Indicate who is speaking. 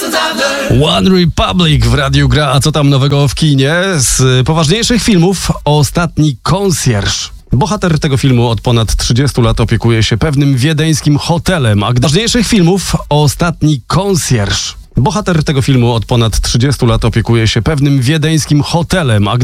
Speaker 1: One Republic w radiu gra, a co tam nowego w kinie? Z poważniejszych filmów Ostatni konsjerż. Bohater tego filmu od ponad 30 lat opiekuje się pewnym wiedeńskim hotelem, a ważniejszych filmów Ostatni konsjerż. Bohater tego filmu od ponad 30 lat opiekuje się pewnym wiedeńskim hotelem, a